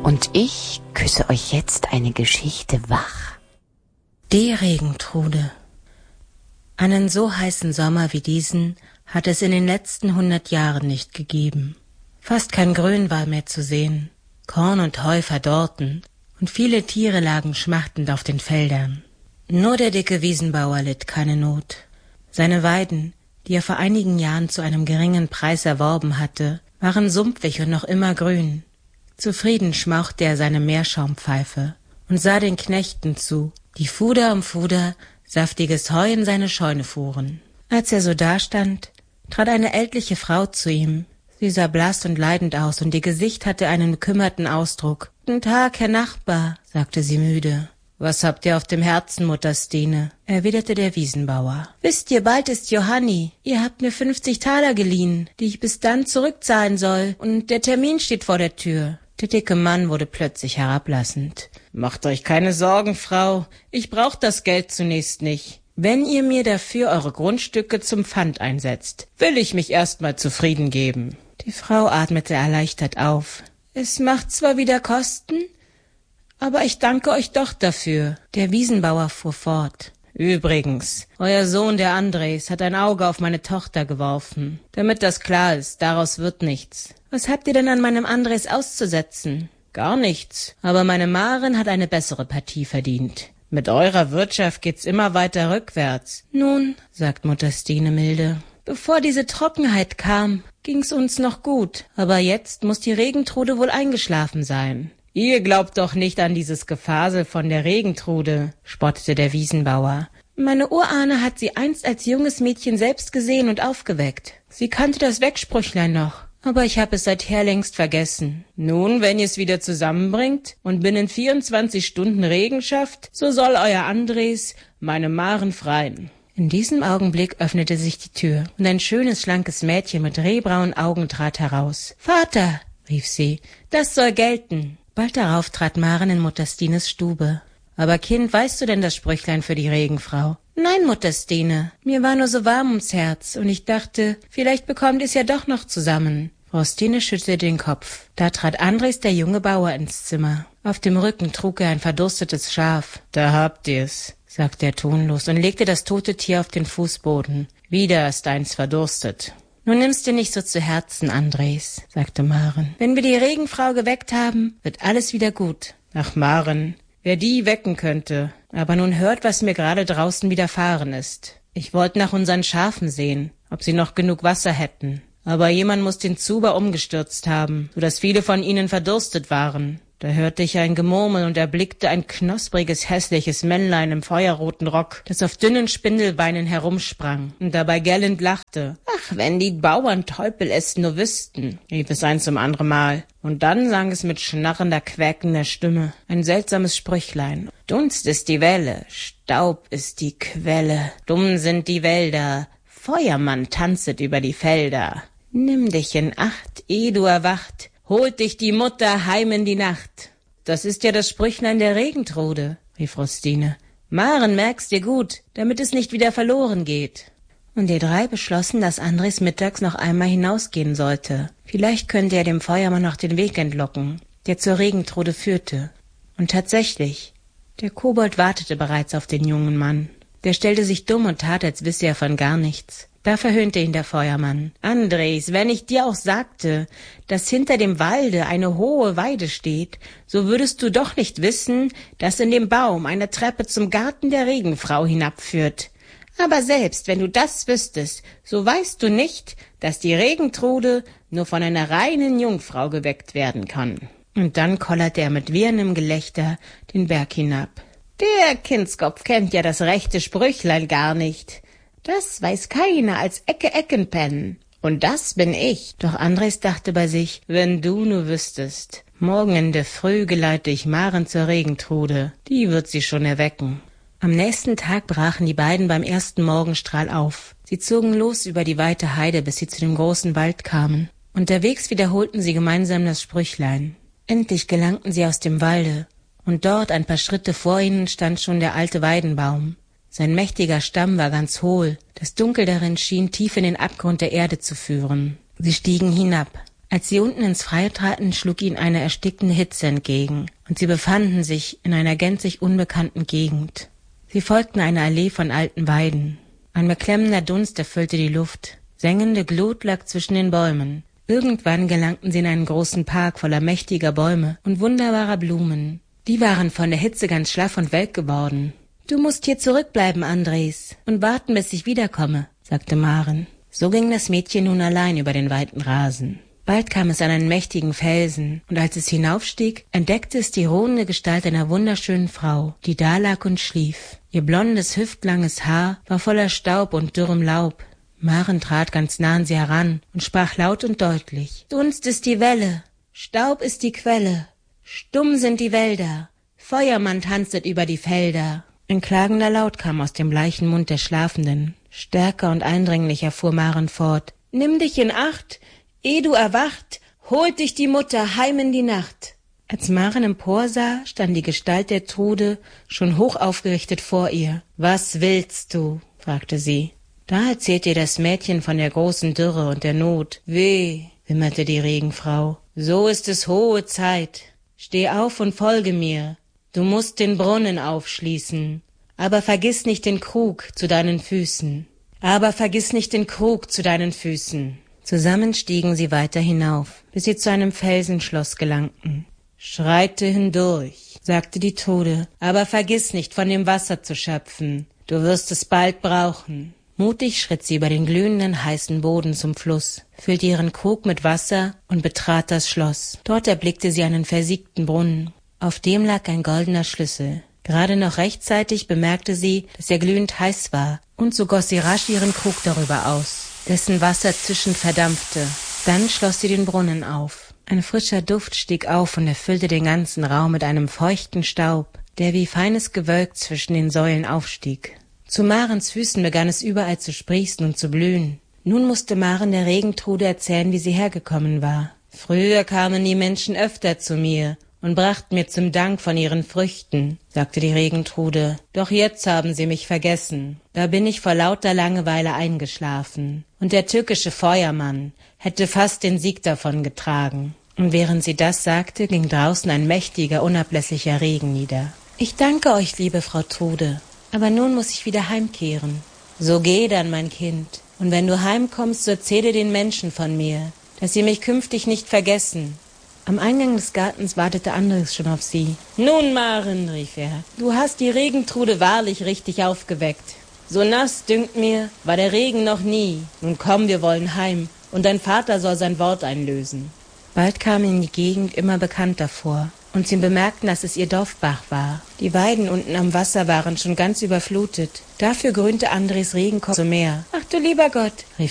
Und ich küsse euch jetzt eine Geschichte wach. Die Regentrude. Einen so heißen Sommer wie diesen hat es in den letzten 100 Jahren nicht gegeben. Fast kein Grün war mehr zu sehen, Korn und Heu verdorrten, und viele Tiere lagen schmachtend auf den Feldern. Nur der dicke Wiesenbauer litt keine Not. Seine Weiden, die er vor einigen Jahren zu einem geringen Preis erworben hatte, waren sumpfig und noch immer grün. Zufrieden schmauchte er seine Meerschaumpfeife und sah den Knechten zu, die Fuder um Fuder saftiges Heu in seine Scheune fuhren. Als er so dastand, trat eine ältliche Frau zu ihm. Sie sah blass und leidend aus, und ihr Gesicht hatte einen bekümmerten Ausdruck. »Guten Tag, Herr Nachbar«, sagte sie müde. »Was habt ihr auf dem Herzen, Mutter Stine?« erwiderte der Wiesenbauer. »Wisst ihr, bald ist Johanni. Ihr habt mir 50 Taler geliehen, die ich bis dann zurückzahlen soll, und der Termin steht vor der Tür.« Der dicke Mann wurde plötzlich herablassend. »Macht euch keine Sorgen, Frau. Ich brauch das Geld zunächst nicht. Wenn ihr mir dafür eure Grundstücke zum Pfand einsetzt, will ich mich erst mal zufrieden geben.« Die Frau atmete erleichtert auf. »Es macht zwar wieder Kosten, aber ich danke euch doch dafür.« Der Wiesenbauer fuhr fort. »Übrigens, euer Sohn, der Andres, hat ein Auge auf meine Tochter geworfen. Damit das klar ist, daraus wird nichts.« »Was habt ihr denn an meinem Andres auszusetzen?« »Gar nichts, aber meine Maren hat eine bessere Partie verdient. Mit eurer Wirtschaft geht's immer weiter rückwärts.« »Nun«, sagt Mutter Stine milde, »bevor diese Trockenheit kam, ging's uns noch gut, aber jetzt muss die Regentrude wohl eingeschlafen sein.« »Ihr glaubt doch nicht an dieses Gefasel von der Regentrude«, spottete der Wiesenbauer. »Meine Urahne hat sie einst als junges Mädchen selbst gesehen und aufgeweckt. Sie kannte das Wegsprüchlein noch, aber ich habe es seither längst vergessen. Nun, wenn ihr's wieder zusammenbringt und binnen 24 Stunden Regen schafft, so soll euer Andres meine Maren freien.« In diesem Augenblick öffnete sich die Tür, und ein schönes, schlankes Mädchen mit rehbraunen Augen trat heraus. »Vater«, rief sie, »das soll gelten.« Bald darauf trat Maren in Mutter Stines Stube. »Aber Kind, weißt du denn das Sprüchlein für die Regenfrau?« »Nein, Mutter Stine, mir war nur so warm ums Herz, und ich dachte, vielleicht bekommt ihr's ja doch noch zusammen.« Frau Stine schüttelte den Kopf. Da trat Andres, der junge Bauer, ins Zimmer. Auf dem Rücken trug er ein verdurstetes Schaf. »Da habt ihr's«, sagte er tonlos und legte das tote Tier auf den Fußboden. »Wieder ist eins verdurstet.« »Nun nimm's dir nicht so zu Herzen, Andres«, sagte Maren. »Wenn wir die Regenfrau geweckt haben, wird alles wieder gut.« »Ach, Maren, wer die wecken könnte. Aber nun hört, was mir gerade draußen widerfahren ist. Ich wollte nach unseren Schafen sehen, ob sie noch genug Wasser hätten. Aber jemand muss den Zuber umgestürzt haben, so dass viele von ihnen verdurstet waren. Da hörte ich ein Gemurmel und erblickte ein knuspriges, hässliches Männlein im feuerroten Rock, das auf dünnen Spindelbeinen herumsprang und dabei gellend lachte. »Ach, wenn die Bauernteufel es nur wüssten«, rief es ein zum anderen Mal. Und dann sang es mit schnarrender, quäkender Stimme ein seltsames Sprüchlein. »Dunst ist die Welle, Staub ist die Quelle, dumm sind die Wälder, Feuermann tanzet über die Felder. Nimm dich in Acht, ehe du erwacht, holt dich die Mutter heim in die Nacht.« »Das ist ja das Sprüchlein der Regentrude«, rief Frau Stine. »Maren, merk's dir gut, damit es nicht wieder verloren geht.« Und die drei beschlossen, dass Andres mittags noch einmal hinausgehen sollte. Vielleicht könnte er dem Feuermann noch den Weg entlocken, der zur Regentrude führte. Und tatsächlich, der Kobold wartete bereits auf den jungen Mann. Der stellte sich dumm und tat, als wisse er von gar nichts. Da verhöhnte ihn der Feuermann. »Andres, wenn ich dir auch sagte, dass hinter dem Walde eine hohe Weide steht, so würdest du doch nicht wissen, dass in dem Baum eine Treppe zum Garten der Regenfrau hinabführt. Aber selbst wenn du das wüsstest, so weißt du nicht, dass die Regentrude nur von einer reinen Jungfrau geweckt werden kann.« Und dann kollerte er mit wiehendem Gelächter den Berg hinab. »Der Kindskopf kennt ja das rechte Sprüchlein gar nicht. Das weiß keiner als Ecke Eckenpenn. Und das bin ich.« Doch Andres dachte bei sich, wenn du nur wüsstest, morgen in der Früh geleite ich Maren zur Regentrude. Die wird sie schon erwecken. Am nächsten Tag brachen die beiden beim ersten Morgenstrahl auf. Sie zogen los über die weite Heide, bis sie zu dem großen Wald kamen. Unterwegs wiederholten sie gemeinsam das Sprüchlein. Endlich gelangten sie aus dem Walde, und dort, ein paar Schritte vor ihnen, stand schon der alte Weidenbaum. Sein mächtiger Stamm war ganz hohl, das Dunkel darin schien tief in den Abgrund der Erde zu führen. Sie stiegen hinab. Als sie unten ins Freie traten, schlug ihnen eine erstickende Hitze entgegen, und sie befanden sich in einer gänzlich unbekannten Gegend. Sie folgten einer Allee von alten Weiden. Ein beklemmender Dunst erfüllte die Luft. Sengende Glut lag zwischen den Bäumen. Irgendwann gelangten sie in einen großen Park voller mächtiger Bäume und wunderbarer Blumen. Die waren von der Hitze ganz schlaff und welk geworden. »Du musst hier zurückbleiben, Andres, und warten, bis ich wiederkomme«, sagte Maren. So ging das Mädchen nun allein über den weiten Rasen. Bald kam es an einen mächtigen Felsen, und als es hinaufstieg, entdeckte es die ruhende Gestalt einer wunderschönen Frau, die da lag und schlief. Ihr blondes, hüftlanges Haar war voller Staub und dürrem Laub. Maren trat ganz nah an sie heran und sprach laut und deutlich: »Dunst ist die Welle, Staub ist die Quelle, stumm sind die Wälder, Feuermann tanzet über die Felder.« Ein klagender Laut kam aus dem bleichen Mund der Schlafenden. Stärker und eindringlicher fuhr Maren fort: »Nimm dich in Acht, eh du erwacht, holt dich die Mutter heim in die Nacht.« Als Maren emporsah, stand die Gestalt der Trude schon hoch aufgerichtet vor ihr. »Was willst du?« fragte sie. Da erzählte ihr das Mädchen von der großen Dürre und der Not. »Weh«, wimmerte die Regenfrau, »so ist es hohe Zeit. Steh auf und folge mir. Du musst den Brunnen aufschließen. Aber vergiss nicht den Krug zu deinen Füßen. Zusammen stiegen sie weiter hinauf, bis sie zu einem Felsenschloss gelangten. »Schreite hindurch«, sagte die Trude, »aber vergiss nicht, von dem Wasser zu schöpfen. Du wirst es bald brauchen.« Mutig schritt sie über den glühenden, heißen Boden zum Fluss, füllte ihren Krug mit Wasser und betrat das Schloss. Dort erblickte sie einen versiegten Brunnen. Auf dem lag ein goldener Schlüssel. Gerade noch rechtzeitig bemerkte sie, dass er glühend heiß war, und so goss sie rasch ihren Krug darüber aus, dessen Wasser zischend verdampfte. Dann schloss sie den Brunnen auf. Ein frischer Duft stieg auf und erfüllte den ganzen Raum mit einem feuchten Staub, der wie feines Gewölk zwischen den Säulen aufstieg. Zu Marens Füßen begann es überall zu sprießen und zu blühen. Nun musste Maren der Regentrude erzählen, wie sie hergekommen war. »Früher kamen die Menschen öfter zu mir und brachten mir zum Dank von ihren Früchten«, sagte die Regentrude. »Doch jetzt haben sie mich vergessen. Da bin ich vor lauter Langeweile eingeschlafen, und der tückische Feuermann hätte fast den Sieg davon getragen.« Und während sie das sagte, ging draußen ein mächtiger, unablässlicher Regen nieder. »Ich danke euch, liebe Frau Trude, aber nun muss ich wieder heimkehren.« »So geh dann, mein Kind, und wenn du heimkommst, so erzähle den Menschen von mir, dass sie mich künftig nicht vergessen.« Am Eingang des Gartens wartete Andres schon auf sie. »Nun, Maren«, rief er, »du hast die Regentrude wahrlich richtig aufgeweckt. So nass, dünkt mir, war der Regen noch nie. Nun komm, wir wollen heim, und dein Vater soll sein Wort einlösen.« Bald kam ihnen die Gegend immer bekannter vor, und sie bemerkten, dass es ihr Dorfbach war. Die Weiden unten am Wasser waren schon ganz überflutet. Dafür grünte Andres Regenkopf zum Meer. »Ach du lieber Gott«, rief